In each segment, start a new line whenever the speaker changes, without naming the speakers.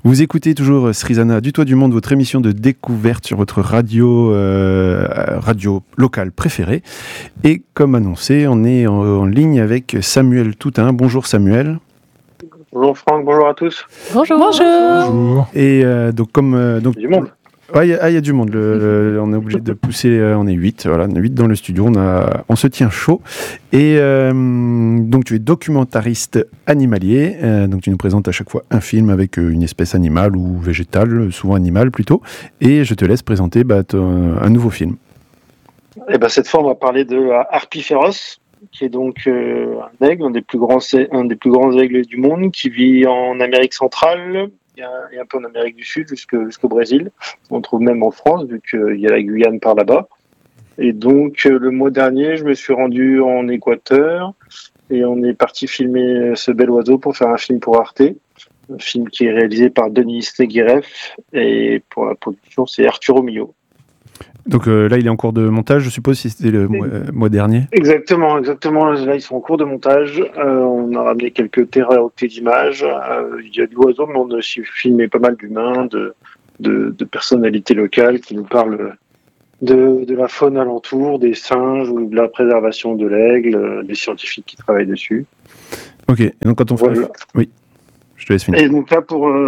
Vous écoutez toujours Srizana du Toit du Monde, votre émission de découverte sur votre radio locale préférée. Et comme annoncé, on est en ligne avec Samuel Toutain. Bonjour Samuel.
Bonjour Franck, bonjour à tous.
Bonjour.
Bonjour. Et donc comme...
Du monde.
Il y a du monde. On est obligé de pousser. On est 8. Voilà, on est 8 dans le studio. On se tient chaud. Et donc, tu es documentariste animalier. Donc, tu nous présentes à chaque fois un film avec une espèce animale ou végétale, souvent animale plutôt. Et je te laisse présenter un nouveau film.
Cette fois, on va parler de Harpie féroce, qui est donc un aigle, un des plus grands aigles du monde, qui vit en Amérique centrale. Et un peu en Amérique du Sud jusqu'au Brésil. On trouve même en France, vu qu'il y a la Guyane par là-bas. Et donc, le mois dernier, je me suis rendu en Équateur et on est parti filmer ce bel oiseau pour faire un film pour Arte. Un film qui est réalisé par Denis Leguiref et pour la production, c'est Arturo Millo.
Donc là, il est en cours de montage, je suppose, si c'était le mois dernier.
Exactement. Là, ils sont en cours de montage. On a ramené quelques téraoctets d'images. Il y a de l'oiseau, mais on a aussi filmé pas mal d'humains, de personnalités locales qui nous parlent de la faune alentour, des singes ou de la préservation de l'aigle, des scientifiques qui travaillent dessus.
Ok, et donc quand on fait... Voilà. Oui. Je te laisse finir.
Et donc là,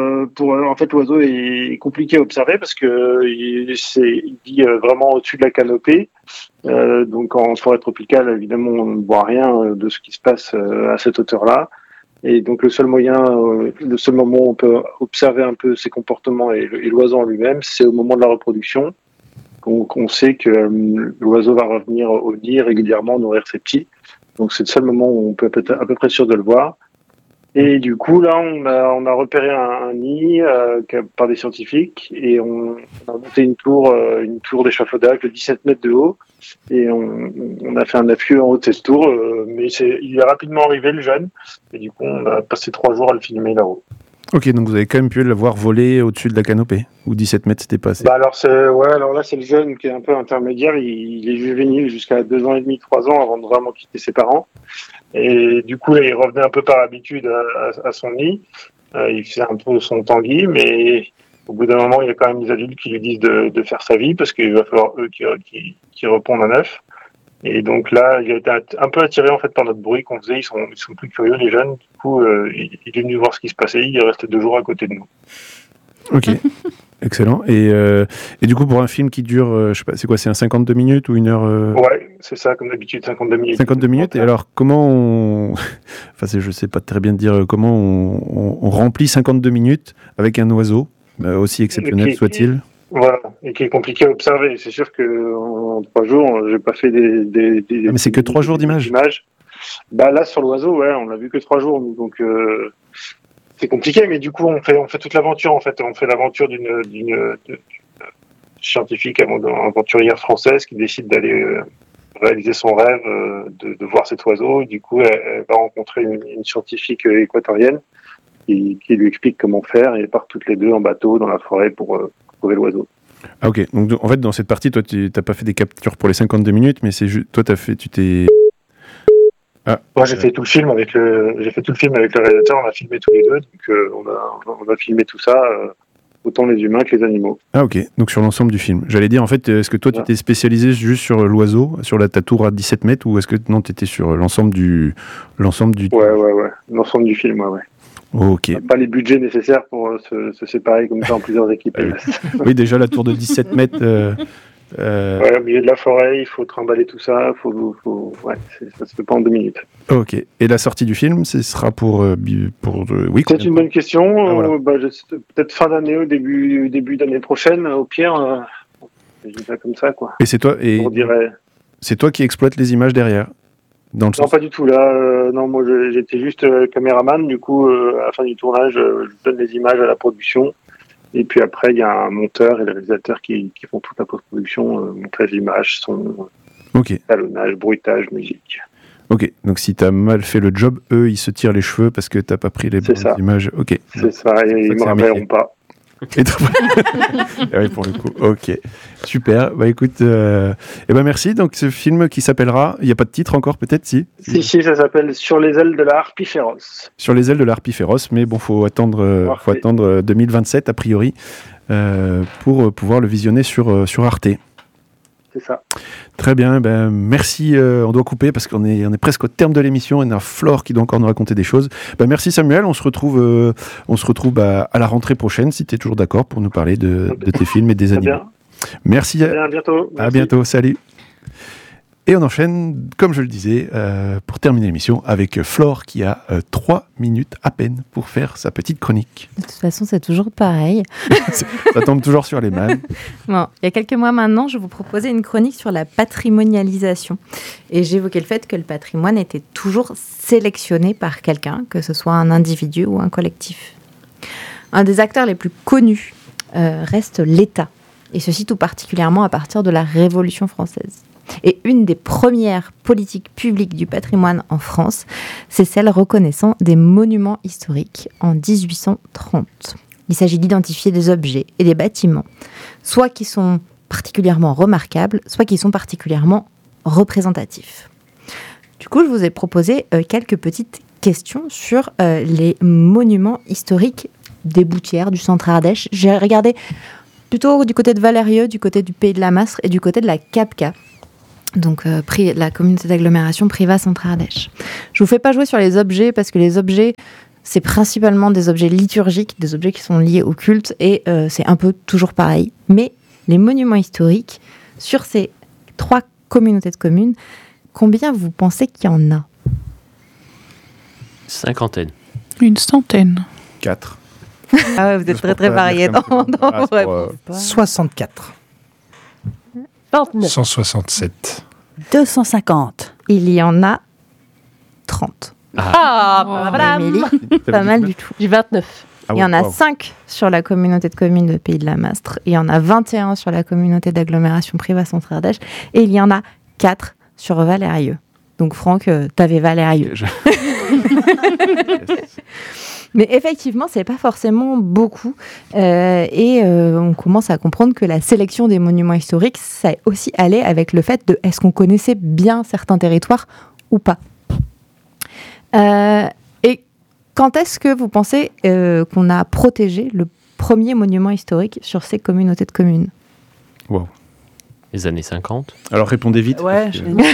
en fait, l'oiseau est compliqué à observer parce que il vit vraiment au-dessus de la canopée. Donc en forêt tropicale, évidemment, on ne voit rien de ce qui se passe à cette hauteur-là. Et donc le seul moment où on peut observer un peu ses comportements et l'oiseau en lui-même, c'est au moment de la reproduction. Donc on sait que l'oiseau va revenir au nid régulièrement nourrir ses petits. Donc c'est le seul moment où on peut être à peu près sûr de le voir. Et du coup, là, on a repéré un nid par des scientifiques et on a monté une tour d'échafaudage de 17 mètres de haut et on a fait un affût en haut de cette tour. Mais il est rapidement arrivé, le jeune, et du coup, on a passé 3 jours à le filmer là-haut.
Ok, donc vous avez quand même pu le voir voler au-dessus de la canopée, ou 17 mètres c'était pas assez.
Alors là, c'est le jeune qui est un peu intermédiaire. Il est juvénile jusqu'à 2 ans et demi, 3 ans avant de vraiment quitter ses parents. Et du coup, il revenait un peu par habitude à son nid. Il faisait un peu son tanguy, mais au bout d'un moment, il y a quand même des adultes qui lui disent de faire sa vie parce qu'il va falloir eux qui répondent à neuf. Et donc là, il a été un peu attiré en fait par notre bruit qu'on faisait. Ils sont plus curieux, les jeunes. Du coup, il est venu voir ce qui se passait. Il est resté 2 jours à côté de nous.
Ok, excellent. Et du coup, pour un film qui dure, je sais pas, c'est quoi, c'est un 52 minutes ou 1 heure
Ouais, c'est ça, comme d'habitude, 52 minutes.
52 minutes. Et alors, comment enfin, je sais pas très bien dire comment on remplit 52 minutes avec un oiseau, aussi exceptionnel soit-il.
Voilà, et qui est compliqué à observer. C'est sûr qu'en 3 jours, j'ai pas fait des
mais c'est que 3 jours d'images.
Là, sur l'oiseau, ouais, on l'a vu que 3 jours, donc c'est compliqué, mais du coup, on fait toute l'aventure, en fait. On fait l'aventure d'une scientifique aventurière française qui décide d'aller réaliser son rêve de voir cet oiseau. Et du coup, elle va rencontrer une scientifique équatorienne qui lui explique comment faire, et elles partent toutes les deux en bateau dans la forêt pour trouver l'oiseau.
Ah ok, donc en fait dans cette partie, toi tu n'as pas fait des captures pour les 52 minutes, mais c'est juste, toi tu t'es...
Ah, moi j'ai fait tout le film avec le réalisateur, on a filmé tous les deux, donc on a filmé tout ça, autant les humains que les animaux.
Ah ok, donc sur l'ensemble du film. J'allais dire en fait, est-ce que toi tu t'es spécialisé juste sur l'oiseau, sur ta tour à 17 mètres, ou est-ce que non, tu étais sur l'ensemble du...
Ouais, l'ensemble du film, ouais.
Ok.
On n'a pas les budgets nécessaires pour se séparer comme ça en plusieurs équipes.
Oui, déjà la tour de 17 mètres...
Ouais, au milieu de la forêt, il faut trimballer tout ça, ça se fait pas en 2 minutes.
Ok, et la sortie du film, ce sera pour oui.
C'est une bonne question.
Voilà.
Peut-être fin d'année, au début d'année prochaine, au pire. Je dis ça comme ça, quoi.
Et c'est toi, c'est toi qui exploites les images derrière.
Non, pas du tout. Là, non, moi j'étais juste caméraman. Du coup, à la fin du tournage, je donne les images à la production. Et puis après, il y a un monteur et le réalisateur qui font toute la post-production, montage d'images, son talonnage, bruitage, musique.
Ok, donc si t'as mal fait le job, eux, ils se tirent les cheveux parce que t'as pas pris les bonnes images. Ok.
C'est ça, et ils me rappelleront pas.
Et oui, pour le coup. Ok, super. Bah écoute, merci. Donc ce film qui s'appellera, il n'y a pas de titre encore peut-être, si.
Si, ça s'appelle Sur les ailes de la harpie féroce.
Sur les ailes de la harpie féroce, mais bon, faut attendre 2027 a priori pour pouvoir le visionner sur Arte.
C'est ça.
Très bien, merci. On doit couper parce qu'on est presque au terme de l'émission. Il y a Flore qui doit encore nous raconter des choses. Merci Samuel, on se retrouve à la rentrée prochaine, si tu es toujours d'accord, pour nous parler de tes films et des animaux. Merci.
À bientôt.
À bientôt, salut. Et on enchaîne, comme je le disais, pour terminer l'émission, avec Flore qui a 3 minutes à peine pour faire sa petite chronique.
De toute façon, c'est toujours pareil.
Ça tombe toujours sur les mains.
Bon, il y a quelques mois maintenant, je vous proposais une chronique sur la patrimonialisation. Et j'évoquais le fait que le patrimoine était toujours sélectionné par quelqu'un, que ce soit un individu ou un collectif. Un des acteurs les plus connus reste l'État. Et ceci tout particulièrement à partir de la Révolution française. Et une des premières politiques publiques du patrimoine en France, c'est celle reconnaissant des monuments historiques en 1830. Il s'agit d'identifier des objets et des bâtiments, soit qui sont particulièrement remarquables, soit qui sont particulièrement représentatifs. Du coup, je vous ai proposé quelques petites questions sur les monuments historiques des Boutières, du centre Ardèche. J'ai regardé plutôt du côté de Valérieux, du côté du Pays de la Mastre et du côté de la Capca. Donc la communauté d'agglomération Privas-Centre-Ardèche. Je ne vous fais pas jouer sur les objets parce que les objets, c'est principalement des objets liturgiques, des objets qui sont liés au culte et c'est un peu toujours pareil. Mais les monuments historiques, sur ces 3 communautés de communes, combien vous pensez qu'il y en a ?
50.
Une centaine.
4.
Ah ouais, vous êtes très variés dans vos réponses.
64.
167.
250.
Il y en a 30.
Madame.
Pas mal du tout.
J'ai 29.
Il y en a 5 sur la communauté de communes de Pays de la Mastre. Il y en a 21 sur la communauté d'agglomération Privas-Centre-Ardèche. Et il y en a 4 sur Valérieux. Donc Franck, t'avais Valérieux. Mais effectivement, c'est pas forcément beaucoup. On commence à comprendre que la sélection des monuments historiques, ça aussi allait avec le fait de est-ce qu'on connaissait bien certains territoires ou pas. Et quand est-ce que vous pensez qu'on a protégé le premier monument historique sur ces communautés de communes ?
Wow.
Les années 50.
Alors répondez vite.
Ouais,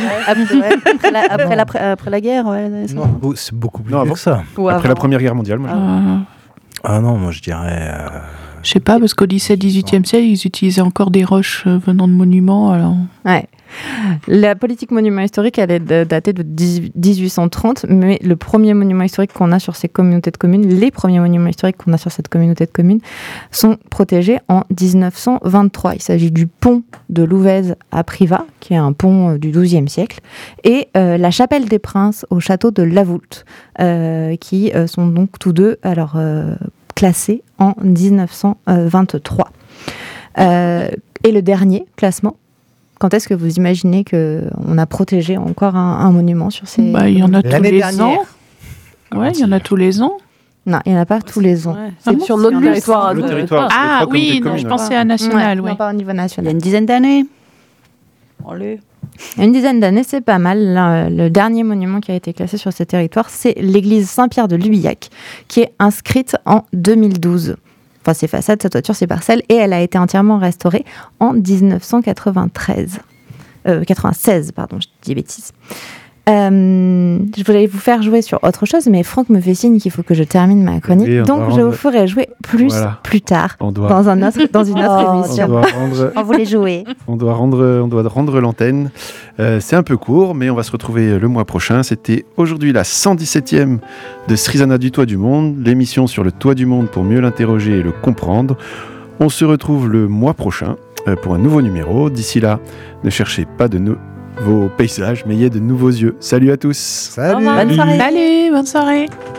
après la guerre. Ouais,
non, c'est beaucoup plus vieux que ça.
Après la Première Guerre mondiale, moi.
Ah non, moi je dirais...
Je sais pas, parce qu'au lycée du XVIIIe siècle, ils utilisaient encore des roches venant de monuments. Alors...
Ouais. La politique monument historique, elle est datée de 1830, mais le premier monument historique qu'on a sur ces communautés de communes, les premiers monuments historiques qu'on a sur cette communauté de communes, sont protégés en 1923. Il s'agit du pont de Louvèze à Privas, qui est un pont du XIIe siècle, et la chapelle des Princes au château de La Voulte, qui sont donc tous deux classés en 1923. Et le dernier classement, quand est-ce que vous imaginez qu'on a protégé encore un monument sur ces...
Il y en a tous les ans. Ouais, il y en a tous les ans.
Non, il n'y en a pas tous les ans.
Ouais. C'est sur notre territoire.
Le territoire.
Ah oui, non, je pensais à national.
Non, pas au niveau
Il y a
national.
une dizaine d'années. Allez.
Une dizaine d'années, c'est pas mal. Le dernier monument qui a été classé sur ce territoire, c'est l'église Saint-Pierre de Lubillac, qui est inscrite en 2012. Enfin, ses façades, sa toiture, ses parcelles, et elle a été entièrement restaurée en 1996. 96, pardon, je dis bêtises. Je voulais vous faire jouer sur autre chose, mais Franck me fait signe qu'il faut que je termine ma chronique, donc je vous ferai jouer plus tard, dans une autre émission.
On voulait jouer.
On doit rendre l'antenne. C'est un peu court, mais on va se retrouver le mois prochain. C'était aujourd'hui la 117e de Srizana du Toit du Monde, l'émission sur le toit du monde pour mieux l'interroger et le comprendre. On se retrouve le mois prochain pour un nouveau numéro. D'ici là, ne cherchez pas de nouveaux paysages, mais ayez de nouveaux yeux. Salut à tous.
Salut.
Bonne soirée.
Allez, bonne soirée.